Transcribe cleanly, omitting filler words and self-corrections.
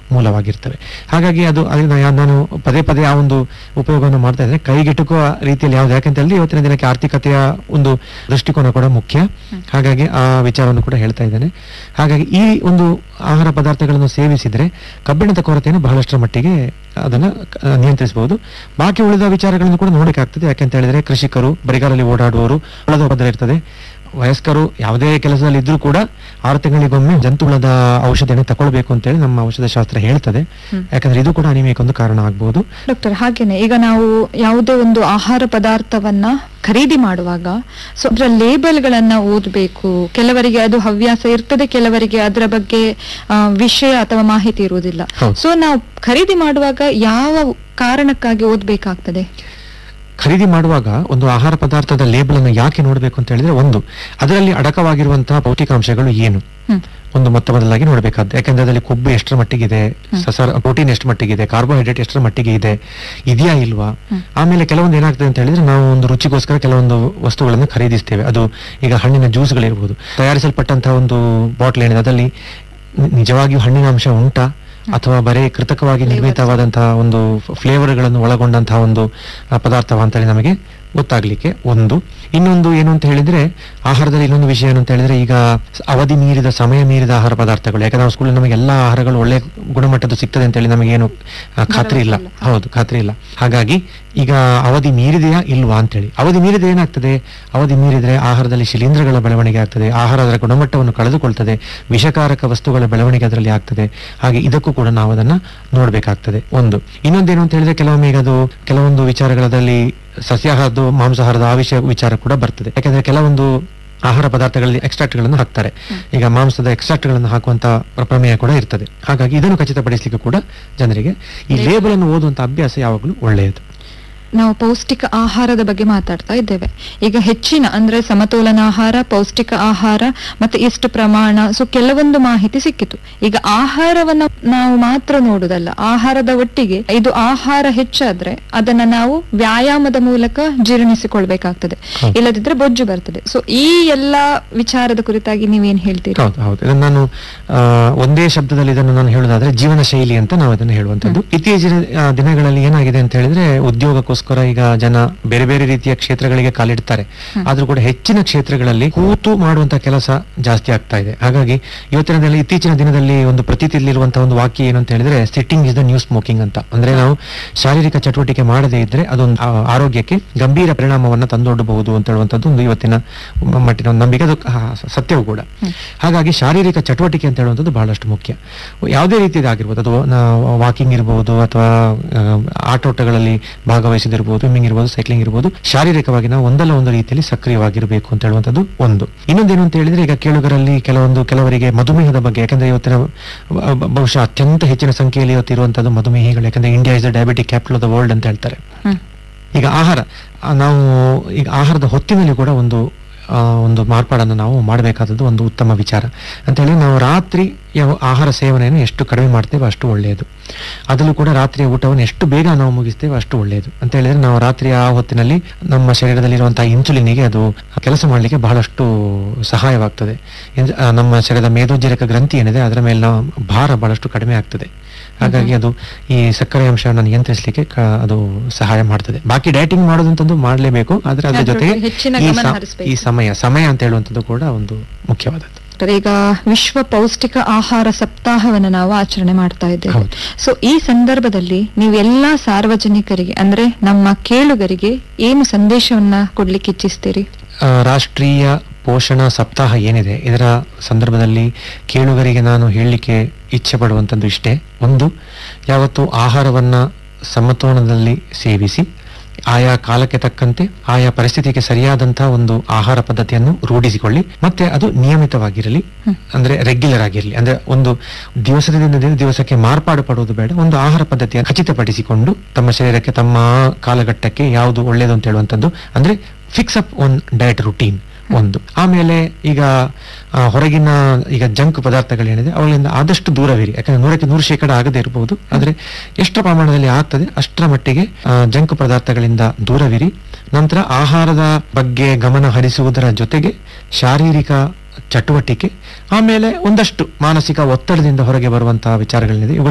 ಮೂಲವಾಗಿರ್ತವೆ. ಹಾಗಾಗಿ ಅದನ್ನ ನಾನು ಪದೇ ಪದೇ ಆ ಒಂದು ಉಪಯೋಗವನ್ನು ಮಾಡ್ತಾ ಇದ್ರೆ ಕೈಗೆಟುಕುವ ರೀತಿಯಲ್ಲಿ ಯಾವ್ದು, ಯಾಕಂತ ಹೇಳಿದ್ರೆ ಇವತ್ತಿನ ದಿನಕ್ಕೆ ಆರ್ಥಿಕತೆಯ ಒಂದು ದೃಷ್ಟಿಕೋನ ಕೂಡ ಮುಖ್ಯ. ಹಾಗಾಗಿ ಆ ವಿಚಾರವನ್ನು ಕೂಡ ಹೇಳ್ತಾ ಇದ್ದೇನೆ. ಹಾಗಾಗಿ ಈ ಒಂದು ಆಹಾರ ಪದಾರ್ಥಗಳನ್ನು ಸೇವಿಸಿದ್ರೆ ಕಬ್ಬಿಣದ ಕೊರತೆಯನ್ನು ಬಹಳಷ್ಟರ ಮಟ್ಟಿಗೆ ಅದನ್ನ ನಿಯಂತ್ರಿಸಬಹುದು. ಬಾಕಿ ಉಳಿದ ವಿಚಾರಗಳನ್ನು ಕೂಡ ನೋಡಬೇಕಾಗ್ತದೆ. ಯಾಕೆಂತ ಹೇಳಿದ್ರೆ ಕೃಷಿಕರು, ಬರಿಗಾಲಲ್ಲಿ ಓಡಾಡುವವರು, ಹುಳದ ಉಪದ್ರ ಇರ್ತದೆ. ವಯಸ್ಕರು ಯಾವುದೇ ಕೆಲಸದಲ್ಲಿ ಇದ್ರೂ ಕೂಡ 6 ತಿಂಗಳಿಗೊಮ್ಮೆ ಜಂತುಹುಳದ ಔಷಧಿಯನ್ನು ತಗೊಳ್ಬೇಕು ಅಂತ ಹೇಳಿ ನಮ್ಮ ಔಷಧ ಶಾಸ್ತ್ರ ಹೇಳ್ತದೆ. ಯಾಕಂದ್ರೆ ಇದು ಕೂಡ ಅನಿಮಿಯಾಕ್ಕೆ ಒಂದು ಕಾರಣ ಆಗ್ಬಹುದು. ಡಾಕ್ಟರ್, ಹಾಗೇನೆ ಈಗ ನಾವು ಯಾವುದೇ ಒಂದು ಆಹಾರ ಪದಾರ್ಥವನ್ನ ಖರೀದಿ ಮಾಡುವಾಗ ಸೊ ಅದರ ಲೇಬಲ್ಗಳನ್ನ ಓದಬೇಕು. ಕೆಲವರಿಗೆ ಅದು ಹವ್ಯಾಸ ಇರ್ತದೆ, ಕೆಲವರಿಗೆ ಅದರ ಬಗ್ಗೆ ವಿಷಯ ಅಥವಾ ಮಾಹಿತಿ ಇರುವುದಿಲ್ಲ. ಸೊ ನಾವು ಖರೀದಿ ಮಾಡುವಾಗ ಯಾವ ಕಾರಣಕ್ಕಾಗಿ ಓದಬೇಕಾಗ್ತದೆ? ಖರೀದಿ ಮಾಡುವಾಗ ಒಂದು ಆಹಾರ ಪದಾರ್ಥದ ಲೇಬಲ್ ಅನ್ನು ಯಾಕೆ ನೋಡಬೇಕು ಅಂತ ಹೇಳಿದ್ರೆ, ಒಂದು ಅದರಲ್ಲಿ ಅಡಕವಾಗಿರುವಂತಹ ಪೌಷ್ಟಿಕಾಂಶಗಳು ಏನು ಒಂದು ಮೊತ್ತ ಮೊದಲಾಗಿ ನೋಡಬೇಕಾದ್ದು. ಯಾಕಂದ್ರೆ ಅದರಲ್ಲಿ ಕೊಬ್ಬು ಎಷ್ಟರ ಮಟ್ಟಿಗಿದೆ, ಪ್ರೋಟೀನ್ ಎಷ್ಟು ಮಟ್ಟಿಗಿದೆ, ಕಾರ್ಬೋಹೈಡ್ರೇಟ್ ಎಷ್ಟರ ಮಟ್ಟಿಗೆ ಇದೆ, ಇದೆಯಾ ಇಲ್ವಾ. ಆಮೇಲೆ ಕೆಲವೊಂದು ಏನಾಗ್ತದೆ ಅಂತ ಹೇಳಿದ್ರೆ, ನಾವು ಒಂದು ರುಚಿಗೋಸ್ಕರ ಕೆಲವೊಂದು ವಸ್ತುಗಳನ್ನು ಖರೀದಿಸ್ತೇವೆ. ಅದು ಈಗ ಹಣ್ಣಿನ ಜ್ಯೂಸ್ಗಳಿರ್ಬೋದು, ತಯಾರಿಸಲ್ಪಟ್ಟಂತಹ ಒಂದು ಬಾಟ್ಲ್ ಏನಿದೆ ಅದರಲ್ಲಿ ನಿಜವಾಗಿಯೂ ಹಣ್ಣಿನ ಅಂಶ ಉಂಟಾ ಅಥವಾ ಬರೀ ಕೃತಕವಾಗಿ ನಿರ್ಮಿತವಾದಂತಹ ಒಂದು ಫ್ಲೇವರ್ಗಳನ್ನು ಒಳಗೊಂಡಂತಹ ಒಂದು ಪದಾರ್ಥವ ಅಂತೇಳಿ ನಮಗೆ ಗೊತ್ತಾಗ್ಲಿಕ್ಕೆ ಒಂದು. ಇನ್ನೊಂದು ಏನು ಅಂತ ಹೇಳಿದ್ರೆ, ಆಹಾರದಲ್ಲಿ ಇನ್ನೊಂದು ವಿಷಯ ಏನು ಅಂತ ಹೇಳಿದ್ರೆ, ಈಗ ಅವಧಿ ಮೀರಿದ, ಸಮಯ ಮೀರಿದ ಆಹಾರ ಪದಾರ್ಥಗಳು. ಯಾಕಂದ್ರೆ ನಾವು ಸ್ಕೂಲ್ ನಮಗೆ ಎಲ್ಲಾ ಆಹಾರಗಳು ಒಳ್ಳೆ ಗುಣಮಟ್ಟದ್ದು ಸಿಗ್ತದೆ ಅಂತ ಹೇಳಿ ನಮಗೇನು ಖಾತ್ರಿ ಇಲ್ಲ. ಹೌದು, ಖಾತ್ರಿ ಇಲ್ಲ. ಹಾಗಾಗಿ ಈಗ ಅವಧಿ ಮೀರಿದೆಯಾ ಇಲ್ವಾ ಅಂತೇಳಿ, ಅವಧಿ ಮೀರಿದ ಏನಾಗ್ತದೆ, ಅವಧಿ ಮೀರಿದ್ರೆ ಆಹಾರದಲ್ಲಿ ಶಿಲೀಂಧ್ರಗಳ ಬೆಳವಣಿಗೆ ಆಗ್ತದೆ, ಆಹಾರದ ಗುಣಮಟ್ಟವನ್ನು ಕಳೆದುಕೊಳ್ತದೆ, ವಿಷಕಾರಕ ವಸ್ತುಗಳ ಬೆಳವಣಿಗೆ ಅದರಲ್ಲಿ ಆಗ್ತದೆ. ಹಾಗೆ ಇದಕ್ಕೂ ಕೂಡ ನಾವು ಅದನ್ನ ನೋಡ್ಬೇಕಾಗ್ತದೆ. ಒಂದು ಇನ್ನೊಂದೇನು ಅಂತ ಹೇಳಿದ್ರೆ, ಕೆಲವೊಮ್ಮೆ ಈಗ ಅದು ಕೆಲವೊಂದು ವಿಚಾರಗಳಲ್ಲಿ ಸಸ್ಯಾಹಾರದ, ಮಾಂಸಾಹಾರದ ಆ ವಿಚಾರ ಕೂಡ ಬರ್ತದೆ. ಯಾಕಂದ್ರೆ ಕೆಲವೊಂದು ಆಹಾರ ಪದಾರ್ಥಗಳಲ್ಲಿ ಎಕ್ಸ್ಟ್ರಾಕ್ಟ್ ಗಳನ್ನು ಹಾಕ್ತಾರೆ. ಈಗ ಮಾಂಸದ ಎಕ್ಸ್ಟ್ರಾಕ್ಟ್ ಗಳನ್ನು ಹಾಕುವಂತ ಪ್ರಮೇಯ ಕೂಡ ಇರ್ತದೆ. ಹಾಗಾಗಿ ಇದನ್ನು ಖಚಿತಪಡಿಸಲಿಕ್ಕೆ ಕೂಡ ಜನರಿಗೆ ಈ ಲೇಬಲ್ ಅನ್ನು ಓದುವಂತ ಅಭ್ಯಾಸ ಯಾವಾಗಲೂ ಒಳ್ಳೆಯದು. ನಾವು ಪೌಷ್ಟಿಕ ಆಹಾರದ ಬಗ್ಗೆ ಮಾತಾಡ್ತಾ ಇದ್ದೇವೆ. ಈಗ ಹೆಚ್ಚಿನ ಅಂದ್ರೆ ಸಮತೋಲನ ಆಹಾರ, ಪೌಷ್ಟಿಕ ಆಹಾರ ಮತ್ತೆ ಎಷ್ಟು ಪ್ರಮಾಣ, ಸೊ ಕೆಲವೊಂದು ಮಾಹಿತಿ ಸಿಕ್ಕಿತು. ಈಗ ಆಹಾರವನ್ನ ನಾವು ಮಾತ್ರ ನೋಡುದಲ್ಲ, ಆಹಾರದ ಒಟ್ಟಿಗೆ ಇದು ಆಹಾರ ಹೆಚ್ಚಾದ್ರೆ ಅದನ್ನ ನಾವು ವ್ಯಾಯಾಮದ ಮೂಲಕ ಜೀರ್ಣಿಸಿಕೊಳ್ಬೇಕಾಗ್ತದೆ, ಇಲ್ಲದಿದ್ರೆ ಬೊಜ್ಜು ಬರ್ತದೆ. ಸೊ ಈ ಎಲ್ಲಾ ವಿಚಾರದ ಕುರಿತಾಗಿ ನೀವೇನ್ ಹೇಳ್ತೀರಿ? ಹೌದು, ಇದನ್ನು ನಾನು ಒಂದೇ ಶಬ್ದದಲ್ಲಿ ಇದನ್ನು ನಾನು ಹೇಳುದಾದ್ರೆ ಜೀವನ ಶೈಲಿ ಅಂತ ನಾವು ಇದನ್ನು ಹೇಳುವಂತದ್ದು. ಇತ್ತೀಚಿನ ದಿನಗಳಲ್ಲಿ ಏನಾಗಿದೆ ಅಂತ ಹೇಳಿದ್ರೆ, ಉದ್ಯೋಗಕ್ಕೋಸ್ಕರ ಈಗ ಜನ ಬೇರೆ ಬೇರೆ ರೀತಿಯ ಕ್ಷೇತ್ರಗಳಿಗೆ ಕಾಲಿಡ್ತಾರೆ. ಆದ್ರೂ ಕೂಡ ಹೆಚ್ಚಿನ ಕ್ಷೇತ್ರಗಳಲ್ಲಿ ಕೂತು ಮಾಡುವಂತಹ ಕೆಲಸ ಜಾಸ್ತಿ ಆಗ್ತಾ ಇದೆ. ಹಾಗಾಗಿ ಇತ್ತೀಚಿನ ದಿನದಲ್ಲಿ ಒಂದು ಪ್ರತೀತಿಯಲ್ಲಿರುವಂತಹ ಒಂದು ವಾಕ್ಯ ಏನು ಅಂತ ಹೇಳಿದ್ರೆ, sitting is the new smoking ಅಂತ. ಅಂದ್ರೆ ನಾವು ಶಾರೀರಿಕ ಚಟುವಟಿಕೆ ಮಾಡದೇ ಇದ್ರೆ ಅದೊಂದು ಆರೋಗ್ಯಕ್ಕೆ ಗಂಭೀರ ಪರಿಣಾಮವನ್ನ ತಂದೊಡ್ಡಬಹುದು ಅಂತ ಹೇಳುವಂತದ್ದು ಒಂದು ಇವತ್ತಿನ ಮಟ್ಟಿನ ಒಂದು ನಂಬಿಕೆ, ಅದು ಸತ್ಯವೂ ಕೂಡ. ಹಾಗಾಗಿ ಶಾರೀರಿಕ ಚಟುವಟಿಕೆ ಅಂತ ಹೇಳುವಂಥದ್ದು ಬಹಳಷ್ಟು ಮುಖ್ಯ. ಯಾವುದೇ ರೀತಿಯಾಗಿರ್ಬೋದು, ಅದು ವಾಕಿಂಗ್ ಇರಬಹುದು ಅಥವಾ ಆಟೋಟಗಳಲ್ಲಿ ಭಾಗವಹಿಸಿದಿರ್ಬೋದು, ಸ್ವಿಮ್ಮಿಂಗ್ ಇರ್ಬೋದು, ಸೈಕ್ಲಿಂಗ್ ಇರ್ಬೋದು, ಶಾರೀರಿಕವಾಗಿ ನಾವು ಒಂದಲ್ಲ ಒಂದು ರೀತಿಯಲ್ಲಿ ಸಕ್ರಿಯವಾಗಿರಬೇಕು ಅಂತ ಹೇಳುವಂಥದ್ದು ಒಂದು. ಇನ್ನೊಂದೇನು ಅಂತ ಹೇಳಿದ್ರೆ, ಈಗ ಕೇಳುಗರಲ್ಲಿ ಕೆಲವರಿಗೆ ಮಧುಮೇಹದ ಬಗ್ಗೆ, ಯಾಕಂದ್ರೆ ಇವತ್ತಿನ ಬಹುಶಃ ಅತ್ಯಂತ ಹೆಚ್ಚಿನ ಸಂಖ್ಯೆಯಲ್ಲಿ ಇವತ್ತಿರುವಂತದ್ದು ಮಧುಮೇಹಿಗಳು. ಯಾಕಂದ್ರೆ India is the diabetic capital of the world ಅಂತ ಹೇಳ್ತಾರೆ. ಈಗ ನಾವು ಈಗ ಆಹಾರದ ಹೊತ್ತಿನಲ್ಲಿ ಕೂಡ ಒಂದು ಮಾರ್ಪಾಡನ್ನು ನಾವು ಮಾಡಬೇಕಾದದ್ದು ಒಂದು ಉತ್ತಮ ವಿಚಾರ ಅಂತ ಹೇಳಿ, ನಾವು ರಾತ್ರಿ ಆಹಾರ ಸೇವನೆಯನ್ನು ಎಷ್ಟು ಕಡಿಮೆ ಮಾಡ್ತೇವೆ ಅಷ್ಟು ಒಳ್ಳೆಯದು. ಅದರಲ್ಲೂ ಕೂಡ ರಾತ್ರಿಯ ಊಟವನ್ನು ಎಷ್ಟು ಬೇಗ ನಾವು ಮುಗಿಸ್ತೇವೆ ಅಷ್ಟು ಒಳ್ಳೆಯದು ಅಂತ ಹೇಳಿದ್ರೆ, ನಾವು ರಾತ್ರಿಯ ಆ ಹೊತ್ತಿನಲ್ಲಿ ನಮ್ಮ ಶರೀರದಲ್ಲಿರುವಂತಹ ಇನ್ಸುಲಿನ್ಗೆ ಅದು ಕೆಲಸ ಮಾಡಲಿಕ್ಕೆ ಬಹಳಷ್ಟು ಸಹಾಯವಾಗ್ತದೆ. ನಮ್ಮ ಶರೀರದ ಮೇದೋಜ್ಜೀರಕ ಗ್ರಂಥಿ ಏನಿದೆ ಅದರ ಮೇಲಿನ ಭಾರ ಬಹಳಷ್ಟು ಕಡಿಮೆ ಆಗ್ತದೆ. ಹಾಗಾಗಿ ಅದು ಈ ಸಕ್ಕರೆ ಅಂಶವನ್ನು ನಿಯಂತ್ರಿಸಲಿಕ್ಕೆ ಅದು ಸಹಾಯ ಮಾಡ್ತದೆ. ಬಾಕಿ ಡಯಟಿಂಗ್ ಮಾಡೋದಂತದ್ದು ಮಾಡಲೇಬೇಕು, ಆದ್ರೆ ಅದ್ರ ಜೊತೆಗೆ ಈ ಸಮಯ ಅಂತ ಹೇಳುವಂಥದ್ದು ಕೂಡ ಒಂದು ಮುಖ್ಯವಾದದ್ದು. ಈಗ ವಿಶ್ವ ಪೌಷ್ಟಿಕ ಆಹಾರ ಸಪ್ತಾಹವನ್ನು ನಾವು ಆಚರಣೆ ಮಾಡ್ತಾ ಇದ್ದೇವೆ. ಸೊ ಈ ಸಂದರ್ಭದಲ್ಲಿ ನೀವು ಎಲ್ಲಾ ಸಾರ್ವಜನಿಕರಿಗೆ ಅಂದ್ರೆ ನಮ್ಮ ಕೇಳುಗರಿಗೆ ಏನು ಸಂದೇಶವನ್ನ ಕೊಡ್ಲಿಕ್ಕೆ ಇಚ್ಛಿಸ್ತೀರಿ? ರಾಷ್ಟ್ರೀಯ ಪೋಷಣಾ ಸಪ್ತಾಹ ಏನಿದೆ ಇದರ ಸಂದರ್ಭದಲ್ಲಿ ಕೇಳುಗರಿಗೆ ನಾನು ಹೇಳಲಿಕ್ಕೆ ಇಚ್ಛೆ ಪಡುವಂಥದ್ದು ಇಷ್ಟೇ. ಒಂದು, ಯಾವತ್ತು ಆಹಾರವನ್ನ ಸಮತೋಲನದಲ್ಲಿ ಸೇವಿಸಿ ಆಯಾ ಕಾಲಕ್ಕೆ ತಕ್ಕಂತೆ ಆಯಾ ಪರಿಸ್ಥಿತಿಗೆ ಸರಿಯಾದಂತಹ ಒಂದು ಆಹಾರ ಪದ್ಧತಿಯನ್ನು ರೂಢಿಸಿಕೊಳ್ಳಿ. ಮತ್ತೆ ಅದು ನಿಯಮಿತವಾಗಿರಲಿ, ಅಂದ್ರೆ ರೆಗ್ಯುಲರ್ ಆಗಿರಲಿ. ಅಂದ್ರೆ ಒಂದು ದಿವಸದಿಂದ ದಿವಸಕ್ಕೆ ಮಾರ್ಪಾಡು ಪಡುವುದು ಬೇಡ. ಒಂದು ಆಹಾರ ಪದ್ಧತಿಯನ್ನು ಖಚಿತಪಡಿಸಿಕೊಂಡು ತಮ್ಮ ಶರೀರಕ್ಕೆ, ತಮ್ಮ ಕಾಲಘಟ್ಟಕ್ಕೆ ಯಾವುದು ಒಳ್ಳೆಯದು ಅಂತ ಹೇಳುವಂಥದ್ದು, ಅಂದ್ರೆ fix up one diet routine ಒಂದು. ಆಮೇಲೆ ಈಗ ಹೊರಗಿನ ಈಗ ಜಂಕ್ ಪದಾರ್ಥಗಳೇನಿದೆ ಅವುಗಳಿಂದ ಆದಷ್ಟು ದೂರವಿರಿ. ಯಾಕಂದ್ರೆ 100% ಆಗದೇ ಇರಬಹುದು, ಆದ್ರೆ ಎಷ್ಟು ಪ್ರಮಾಣದಲ್ಲಿ ಆಗ್ತದೆ ಅಷ್ಟರ ಮಟ್ಟಿಗೆ ಜಂಕ್ ಪದಾರ್ಥಗಳಿಂದ ದೂರವಿರಿ. ನಂತರ ಆಹಾರದ ಬಗ್ಗೆ ಗಮನ ಹರಿಸುವುದರ ಜೊತೆಗೆ ಶಾರೀರಿಕ ಚಟುವಟಿಕೆ, ಆಮೇಲೆ ಒಂದಷ್ಟು ಮಾನಸಿಕ ಒತ್ತಡದಿಂದ ಹೊರಗೆ ಬರುವಂತಹ ವಿಚಾರಗಳೇನಿದೆ